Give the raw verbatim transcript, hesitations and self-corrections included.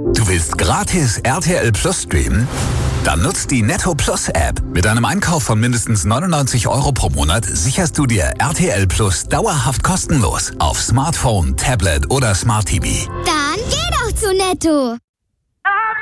Du willst gratis R T L Plus streamen? Dann nutzt die Netto Plus App. Mit einem Einkauf von mindestens neunundneunzig Euro pro Monat sicherst du dir R T L Plus dauerhaft kostenlos auf Smartphone, Tablet oder Smart T V. Dann geh doch zu Netto!